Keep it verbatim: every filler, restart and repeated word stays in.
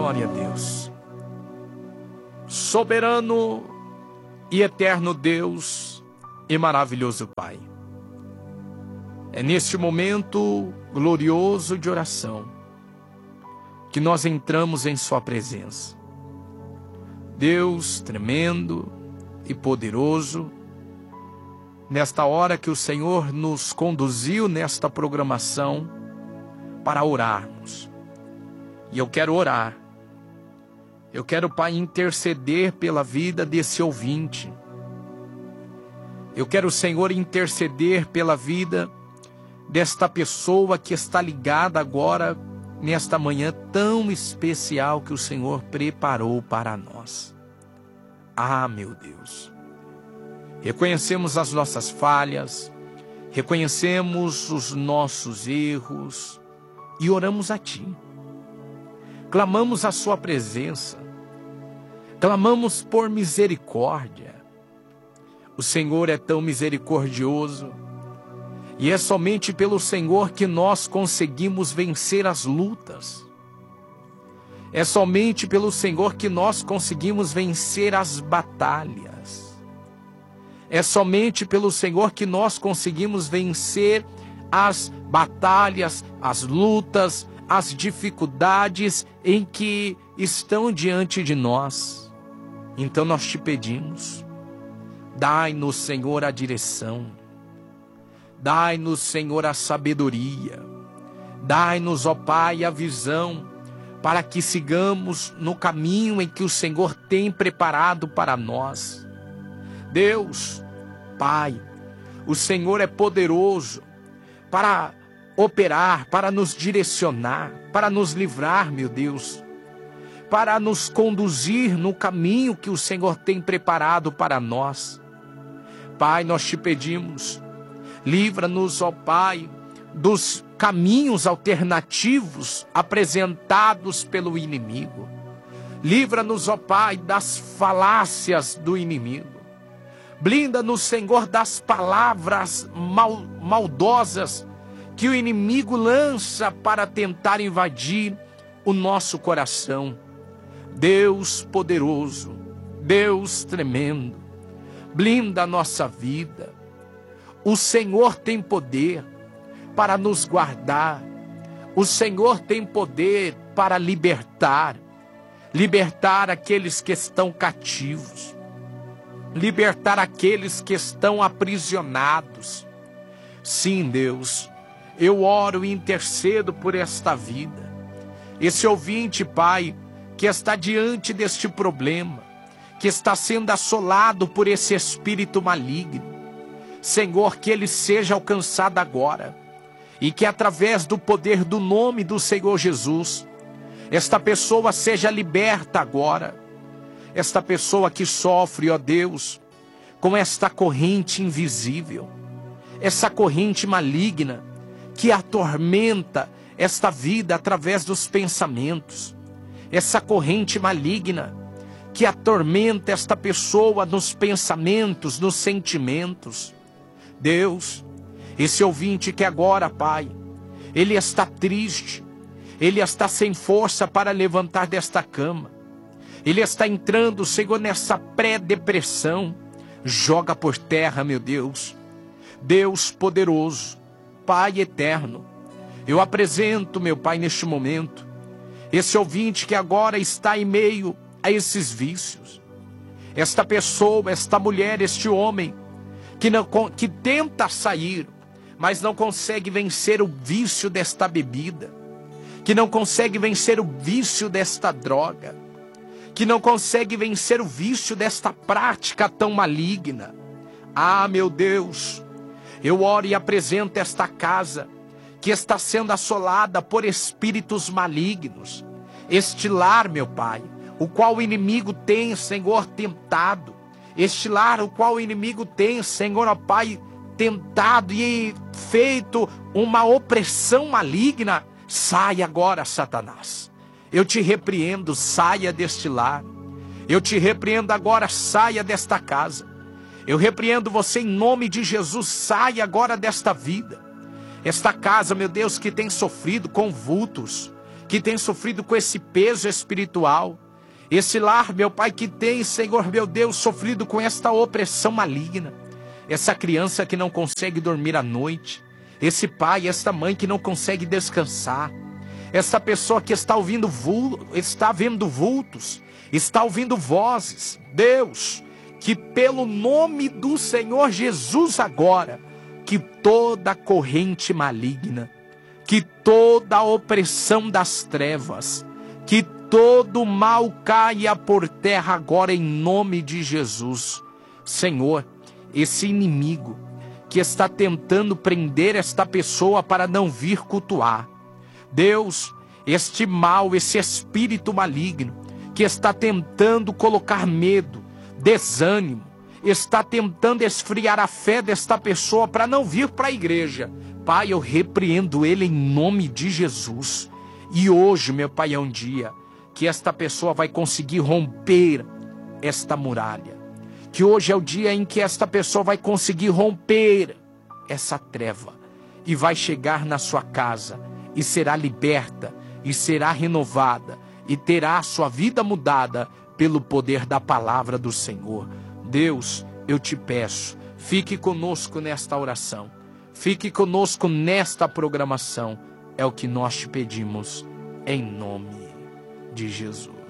glória a Deus. Soberano e eterno Deus e maravilhoso Pai, é neste momento glorioso de oração que nós entramos em sua presença. Deus tremendo e poderoso, nesta hora que o Senhor nos conduziu nesta programação para orarmos. E eu quero orar. Eu quero, Pai, interceder pela vida desse ouvinte. Eu quero, Senhor, interceder pela vida desta pessoa que está ligada agora nesta manhã tão especial que o Senhor preparou para nós. Ah, meu Deus! Reconhecemos as nossas falhas, reconhecemos os nossos erros e oramos a Ti. Clamamos a Sua presença, clamamos por misericórdia. O Senhor é tão misericordioso e é somente pelo Senhor que nós conseguimos vencer as lutas. É somente pelo Senhor que nós conseguimos vencer as batalhas. É somente pelo Senhor que nós conseguimos vencer as batalhas, as lutas, as dificuldades em que estão diante de nós. Então nós te pedimos, dai-nos, Senhor, a direção, dai-nos, Senhor, a sabedoria, dai-nos, ó Pai, a visão, para que sigamos no caminho em que o Senhor tem preparado para nós. Deus, Pai, o Senhor é poderoso para operar, para nos direcionar, para nos livrar, meu Deus, para nos conduzir no caminho que o Senhor tem preparado para nós. Pai, nós te pedimos, livra-nos, ó Pai, dos caminhos alternativos apresentados pelo inimigo. Livra-nos, ó Pai, das falácias do inimigo. Blinda-nos, Senhor, das palavras mal, maldosas que o inimigo lança para tentar invadir o nosso coração. Deus poderoso, Deus tremendo, blinda a nossa vida. O Senhor tem poder para nos guardar. O Senhor tem poder para libertar. Libertar aqueles que estão cativos. Libertar aqueles que estão aprisionados. Sim, Deus, eu oro e intercedo por esta vida. Esse ouvinte, Pai, que está diante deste problema, que está sendo assolado por esse espírito maligno. Senhor, que ele seja alcançado agora, e que através do poder do nome do Senhor Jesus, esta pessoa seja liberta agora. Esta pessoa que sofre, ó Deus, com esta corrente invisível, essa corrente maligna, que atormenta esta vida através dos pensamentos, essa corrente maligna, que atormenta esta pessoa nos pensamentos, nos sentimentos. Deus, esse ouvinte que agora, Pai, ele está triste, ele está sem força para levantar desta cama, ele está entrando, Senhor, nessa pré-depressão. Joga por terra, meu Deus. Deus poderoso, Pai eterno, eu apresento, meu Pai, neste momento, esse ouvinte que agora está em meio a esses vícios. Esta pessoa, esta mulher, este homem, que, não, que tenta sair, mas não consegue vencer o vício desta bebida, que não consegue vencer o vício desta droga, que não consegue vencer o vício desta prática tão maligna. Ah, meu Deus, eu oro e apresento esta casa, que está sendo assolada por espíritos malignos, este lar, meu Pai, o qual o inimigo tem, Senhor, tentado, este lar, o qual o inimigo tem, Senhor, ó Pai, tentado e feito uma opressão maligna. Sai agora, Satanás. Eu te repreendo, saia deste lar. Eu te repreendo agora, saia desta casa. Eu repreendo você em nome de Jesus, saia agora desta vida. Esta casa, meu Deus, que tem sofrido com vultos, que tem sofrido com esse peso espiritual. Esse lar, meu Pai, que tem, Senhor, meu Deus, sofrido com esta opressão maligna. Essa criança que não consegue dormir à noite. Esse pai, esta mãe que não consegue descansar. Essa pessoa que está ouvindo vultos, está vendo vultos, está ouvindo vozes. Deus, que pelo nome do Senhor Jesus agora, que toda corrente maligna, que toda opressão das trevas, que todo mal caia por terra agora em nome de Jesus. Senhor, esse inimigo que está tentando prender esta pessoa para não vir cultuar. Deus, este mal, esse espírito maligno que está tentando colocar medo, desânimo, está tentando esfriar a fé desta pessoa para não vir para a igreja. Pai, eu repreendo ele em nome de Jesus. E hoje, meu Pai, é um dia que esta pessoa vai conseguir romper esta muralha. Que hoje é o dia em que esta pessoa vai conseguir romper essa treva e vai chegar na sua casa e será liberta e será renovada e terá a sua vida mudada pelo poder da palavra do Senhor. Deus, eu te peço, fique conosco nesta oração, fique conosco nesta programação, é o que nós te pedimos, em nome de Jesus.